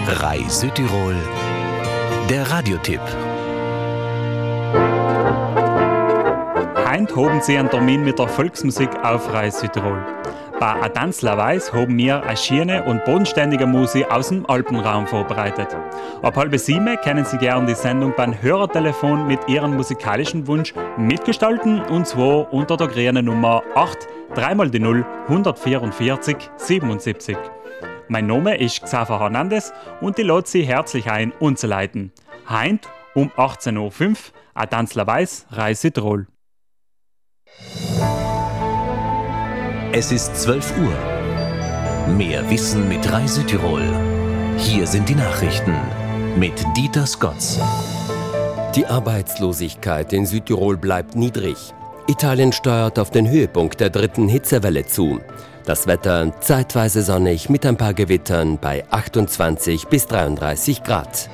RAI Südtirol, der Radiotipp. Heute haben Sie einen Termin mit der Volksmusik auf RAI Südtirol. Bei A Tanz la Weiß haben wir eine schöne und bodenständige Musik aus dem Alpenraum vorbereitet. Ab 6:30 können Sie gerne die Sendung beim Hörertelefon mit Ihrem musikalischen Wunsch mitgestalten, und zwar unter der grünen Nummer 8 3x0 144 77. Mein Name ist Xaver Hernandez und ich lade Sie herzlich ein, uns zu leiten. Heint um 18:05 Uhr, A Tanz la Weiß, RAI Südtirol. Es ist 12 Uhr. Mehr Wissen mit RAI Südtirol. Hier sind die Nachrichten mit Dieter Scotts. Die Arbeitslosigkeit in Südtirol bleibt niedrig. Italien steuert auf den Höhepunkt der dritten Hitzewelle zu. Das Wetter zeitweise sonnig mit ein paar Gewittern bei 28 bis 33 Grad.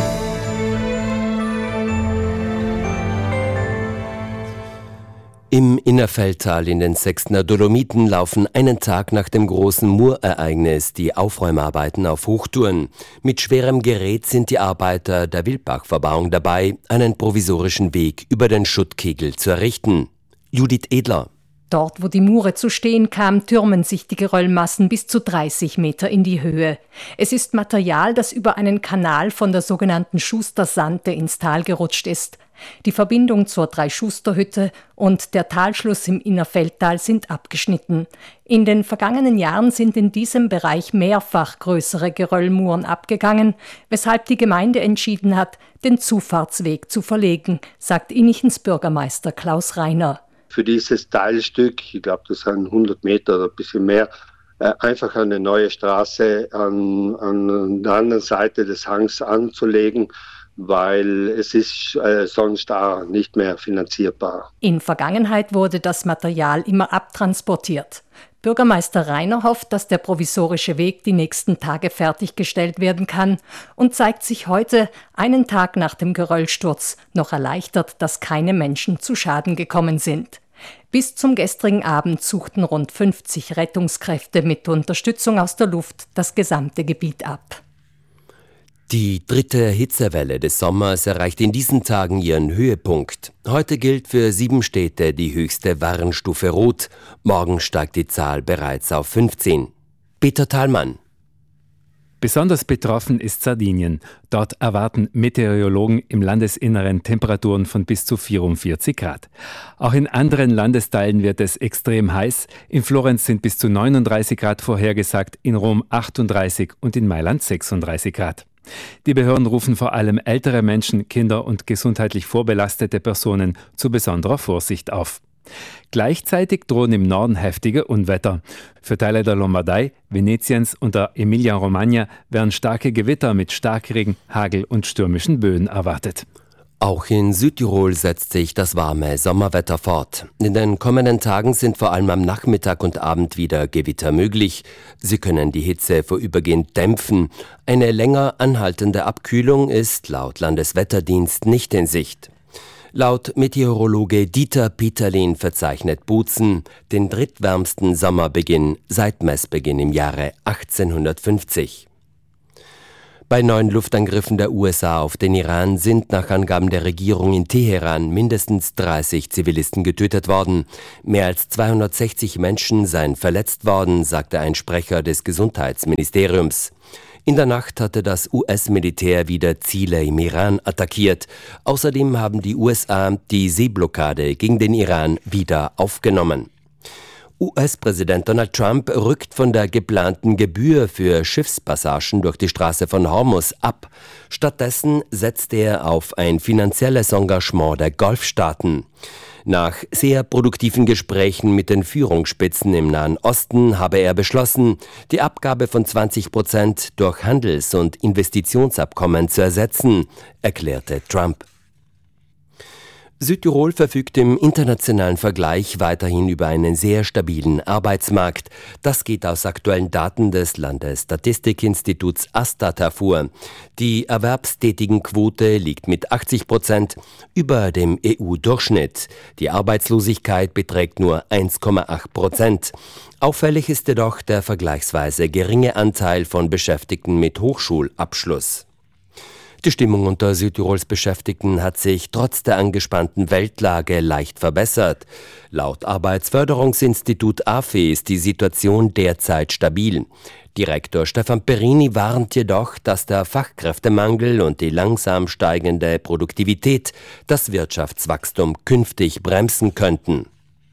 Im Innerfeldtal in den Sextner Dolomiten laufen einen Tag nach dem großen Murereignis die Aufräumarbeiten auf Hochtouren. Mit schwerem Gerät sind die Arbeiter der Wildbachverbauung dabei, einen provisorischen Weg über den Schuttkegel zu errichten. Judith Edler. Dort, wo die Mure zu stehen kam, türmen sich die Geröllmassen bis zu 30 Meter in die Höhe. Es ist Material, das über einen Kanal von der sogenannten Schustersante ins Tal gerutscht ist. Die Verbindung zur Drei-Schuster-Hütte und der Talschluss im Innerfeldtal sind abgeschnitten. In den vergangenen Jahren sind in diesem Bereich mehrfach größere Geröllmuren abgegangen, weshalb die Gemeinde entschieden hat, den Zufahrtsweg zu verlegen, sagt Innichens Bürgermeister Klaus Reiner. Für dieses Teilstück, ich glaube, das sind 100 Meter oder ein bisschen mehr, einfach eine neue Straße an der anderen Seite des Hangs anzulegen, weil es ist sonst auch nicht mehr finanzierbar. In Vergangenheit wurde das Material immer abtransportiert. Bürgermeister Reiner hofft, dass der provisorische Weg die nächsten Tage fertiggestellt werden kann und zeigt sich heute, einen Tag nach dem Geröllsturz, noch erleichtert, dass keine Menschen zu Schaden gekommen sind. Bis zum gestrigen Abend suchten rund 50 Rettungskräfte mit Unterstützung aus der Luft das gesamte Gebiet ab. Die dritte Hitzewelle des Sommers erreicht in diesen Tagen ihren Höhepunkt. Heute gilt für 7 Städte die höchste Warnstufe Rot. Morgen steigt die Zahl bereits auf 15. Peter Thalmann. Besonders betroffen ist Sardinien. Dort erwarten Meteorologen im Landesinneren Temperaturen von bis zu 44 Grad. Auch in anderen Landesteilen wird es extrem heiß. In Florenz sind bis zu 39 Grad vorhergesagt, in Rom 38 und in Mailand 36 Grad. Die Behörden rufen vor allem ältere Menschen, Kinder und gesundheitlich vorbelastete Personen zu besonderer Vorsicht auf. Gleichzeitig drohen im Norden heftige Unwetter. Für Teile der Lombardei, Venetiens und der Emilia-Romagna werden starke Gewitter mit Starkregen, Hagel und stürmischen Böen erwartet. Auch in Südtirol setzt sich das warme Sommerwetter fort. In den kommenden Tagen sind vor allem am Nachmittag und Abend wieder Gewitter möglich. Sie können die Hitze vorübergehend dämpfen. Eine länger anhaltende Abkühlung ist laut Landeswetterdienst nicht in Sicht. Laut Meteorologe Dieter Peterlin verzeichnet Bozen den drittwärmsten Sommerbeginn seit Messbeginn im Jahre 1850. Bei 9 Luftangriffen der USA auf den Iran sind nach Angaben der Regierung in Teheran mindestens 30 Zivilisten getötet worden. Mehr als 260 Menschen seien verletzt worden, sagte ein Sprecher des Gesundheitsministeriums. In der Nacht hatte das US-Militär wieder Ziele im Iran attackiert. Außerdem haben die USA die Seeblockade gegen den Iran wieder aufgenommen. US-Präsident Donald Trump rückt von der geplanten Gebühr für Schiffspassagen durch die Straße von Hormuz ab. Stattdessen setzt er auf ein finanzielles Engagement der Golfstaaten. Nach sehr produktiven Gesprächen mit den Führungsspitzen im Nahen Osten habe er beschlossen, die Abgabe von 20% durch Handels- und Investitionsabkommen zu ersetzen, erklärte Trump. Südtirol verfügt im internationalen Vergleich weiterhin über einen sehr stabilen Arbeitsmarkt. Das geht aus aktuellen Daten des Landesstatistikinstituts ASTAT hervor. Die Erwerbstätigenquote liegt mit 80% über dem EU-Durchschnitt. Die Arbeitslosigkeit beträgt nur 1,8%. Auffällig ist jedoch der vergleichsweise geringe Anteil von Beschäftigten mit Hochschulabschluss. Die Stimmung unter Südtirols Beschäftigten hat sich trotz der angespannten Weltlage leicht verbessert. Laut Arbeitsförderungsinstitut AFE ist die Situation derzeit stabil. Direktor Stefan Perini warnt jedoch, dass der Fachkräftemangel und die langsam steigende Produktivität das Wirtschaftswachstum künftig bremsen könnten.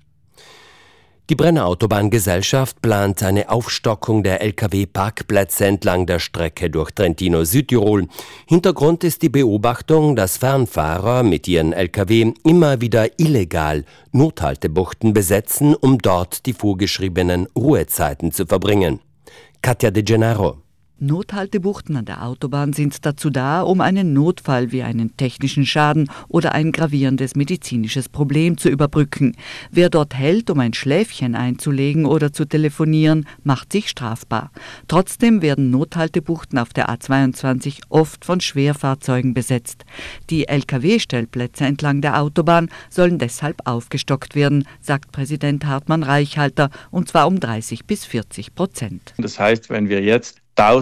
Die Brenner Autobahngesellschaft plant eine Aufstockung der Lkw-Parkplätze entlang der Strecke durch Trentino-Südtirol. Hintergrund ist die Beobachtung, dass Fernfahrer mit ihren Lkw immer wieder illegal Nothaltebuchten besetzen, um dort die vorgeschriebenen Ruhezeiten zu verbringen. Katja De Gennaro. Nothaltebuchten an der Autobahn sind dazu da, um einen Notfall wie einen technischen Schaden oder ein gravierendes medizinisches Problem zu überbrücken. Wer dort hält, um ein Schläfchen einzulegen oder zu telefonieren, macht sich strafbar. Trotzdem werden Nothaltebuchten auf der A22 oft von Schwerfahrzeugen besetzt. Die Lkw-Stellplätze entlang der Autobahn sollen deshalb aufgestockt werden, sagt Präsident Hartmann Reichhalter, und zwar um 30-40%. Das heißt, wenn wir jetzt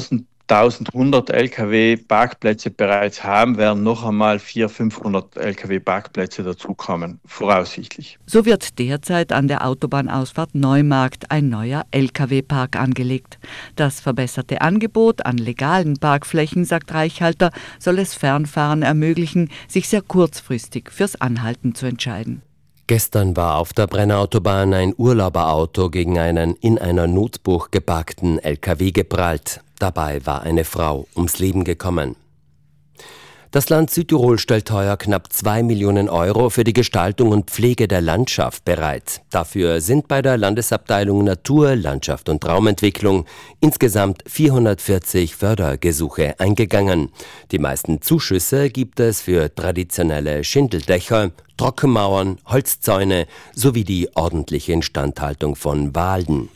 1100 Lkw-Parkplätze bereits haben, werden noch einmal 400-500 Lkw-Parkplätze dazukommen, voraussichtlich. So wird derzeit an der Autobahnausfahrt Neumarkt ein neuer Lkw-Park angelegt. Das verbesserte Angebot an legalen Parkflächen, sagt Reichhalter, soll es Fernfahrern ermöglichen, sich sehr kurzfristig fürs Anhalten zu entscheiden. Gestern war auf der Brennerautobahn ein Urlauberauto gegen einen in einer Notbucht geparkten LKW geprallt. Dabei war eine Frau ums Leben gekommen. Das Land Südtirol stellt heuer knapp 2 Millionen Euro für die Gestaltung und Pflege der Landschaft bereit. Dafür sind bei der Landesabteilung Natur, Landschaft und Raumentwicklung insgesamt 440 Fördergesuche eingegangen. Die meisten Zuschüsse gibt es für traditionelle Schindeldächer, Trockenmauern, Holzzäune sowie die ordentliche Instandhaltung von Walden.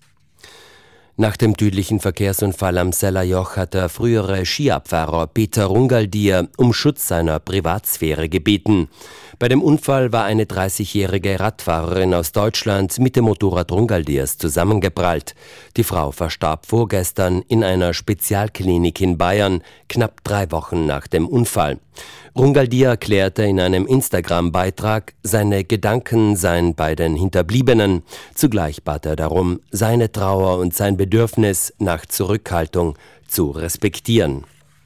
Nach dem tödlichen Verkehrsunfall am Sellerjoch hat der frühere Skiabfahrer Peter Rungaldier um Schutz seiner Privatsphäre gebeten. Bei dem Unfall war eine 30-jährige Radfahrerin aus Deutschland mit dem Motorrad Rungaldiers zusammengeprallt. Die Frau verstarb vorgestern in einer Spezialklinik in Bayern, knapp 3 Wochen nach dem Unfall. Rungaldier erklärte in einem Instagram-Beitrag, seine Gedanken seien bei den Hinterbliebenen. Zugleich bat er darum, seine Trauer und sein Bedürfnis nach Zurückhaltung zu respektieren.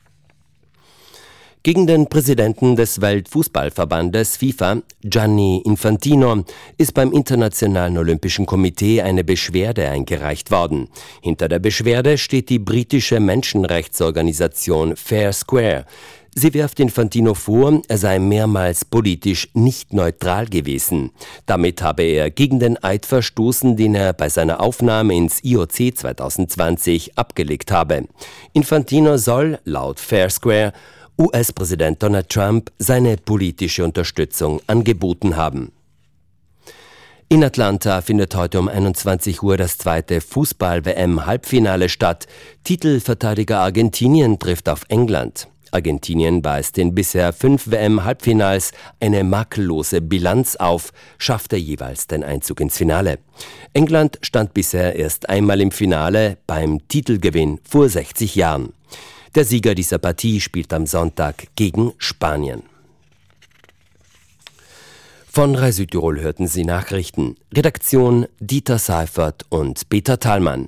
Gegen den Präsidenten des Weltfußballverbandes FIFA, Gianni Infantino, ist beim Internationalen Olympischen Komitee eine Beschwerde eingereicht worden. Hinter der Beschwerde steht die britische Menschenrechtsorganisation Fair Square. Sie wirft Infantino vor, er sei mehrmals politisch nicht neutral gewesen. Damit habe er gegen den Eid verstoßen, den er bei seiner Aufnahme ins IOC 2020 abgelegt habe. Infantino soll, laut Fair Square, US-Präsident Donald Trump seine politische Unterstützung angeboten haben. In Atlanta findet heute um 21 Uhr das zweite Fußball-WM-Halbfinale statt. Titelverteidiger Argentinien trifft auf England. Argentinien weist in bisher 5 WM-Halbfinals eine makellose Bilanz auf, schaffte jeweils den Einzug ins Finale. England stand bisher erst einmal im Finale beim Titelgewinn vor 60 Jahren. Der Sieger dieser Partie spielt am Sonntag gegen Spanien. Von Rai Südtirol hörten Sie Nachrichten. Redaktion Dieter Seifert und Peter Thalmann.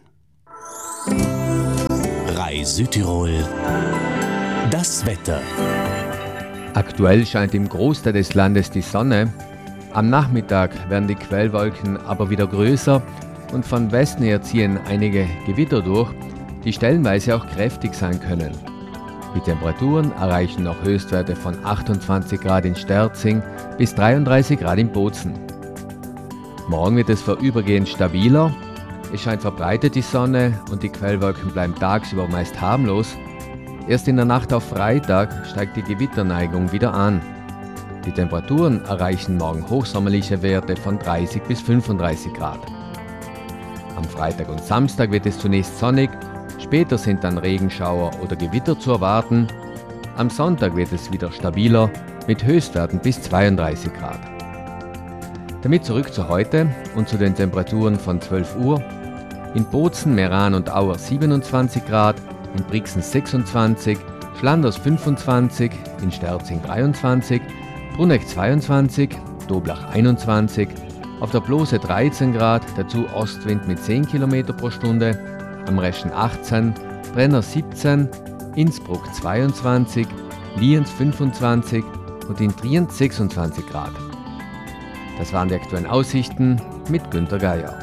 Rai Südtirol. Das Wetter. Aktuell scheint im Großteil des Landes die Sonne. Am Nachmittag werden die Quellwolken aber wieder größer und von Westen her ziehen einige Gewitter durch, die stellenweise auch kräftig sein können. Die Temperaturen erreichen noch Höchstwerte von 28 Grad in Sterzing bis 33 Grad in Bozen. Morgen wird es vorübergehend stabiler. Es scheint verbreitet die Sonne und die Quellwolken bleiben tagsüber meist harmlos. Erst in der Nacht auf Freitag steigt die Gewitterneigung wieder an. Die Temperaturen erreichen morgen hochsommerliche Werte von 30 bis 35 Grad. Am Freitag und Samstag wird es zunächst sonnig, später sind dann Regenschauer oder Gewitter zu erwarten. Am Sonntag wird es wieder stabiler mit Höchstwerten bis 32 Grad. Damit zurück zu heute und zu den Temperaturen von 12 Uhr. In Bozen, Meran und Auer 27 Grad, in Brixen 26, Schlanders 25, in Sterzing 23, Bruneck 22, Doblach 21, auf der Blose 13 Grad, dazu Ostwind mit 10 km pro Stunde, am Reschen 18, Brenner 17, Innsbruck 22, Lienz 25 und in Trient 26 Grad. Das waren die aktuellen Aussichten mit Günter Geier.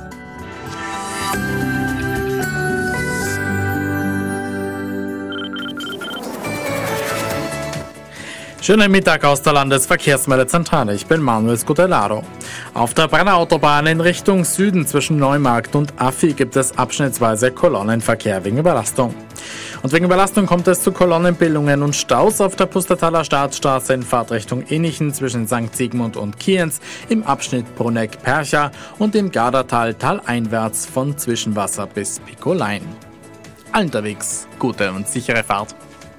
Schönen Mittag aus der Landesverkehrsmeldezentrale. Ich bin Manuel Scutellaro. Auf der Brennerautobahn in Richtung Süden zwischen Neumarkt und Affi gibt es abschnittsweise Kolonnenverkehr wegen Überlastung. Und wegen Überlastung kommt es zu Kolonnenbildungen und Staus auf der Pustertaler Staatsstraße in Fahrtrichtung Innichen zwischen St. Sigmund und Kienz, im Abschnitt Bruneck-Percha und im Gardatal taleinwärts von Zwischenwasser bis Pickolein. Allen unterwegs gute und sichere Fahrt.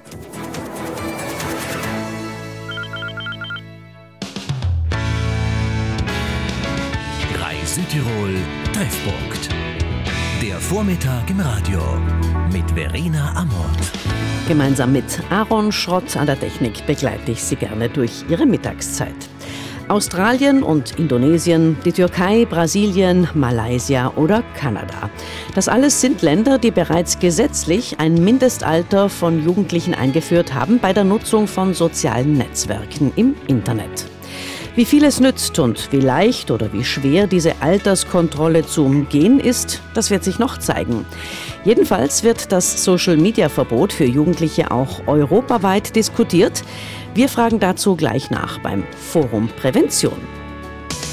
Südtirol Treffpunkt. Der Vormittag im Radio mit Verena Amort. Gemeinsam mit Aaron Schrott an der Technik begleite ich Sie gerne durch Ihre Mittagszeit. Australien und Indonesien, die Türkei, Brasilien, Malaysia oder Kanada. Das alles sind Länder, die bereits gesetzlich ein Mindestalter von Jugendlichen eingeführt haben bei der Nutzung von sozialen Netzwerken im Internet. Wie viel es nützt und wie leicht oder wie schwer diese Alterskontrolle zu umgehen ist, das wird sich noch zeigen. Jedenfalls wird das Social-Media-Verbot für Jugendliche auch europaweit diskutiert. Wir fragen dazu gleich nach beim Forum Prävention.